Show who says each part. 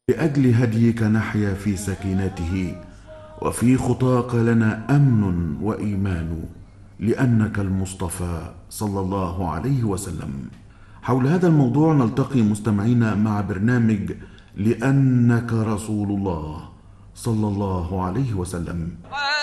Speaker 1: لأجل هديك نحيا في سكينته، وفي خطاك لنا أمن وإيمان، لأنك المصطفى صلى الله عليه وسلم. حول هذا الموضوع نلتقي مستمعين مع برنامج لأنك رسول الله صلى الله عليه وسلم.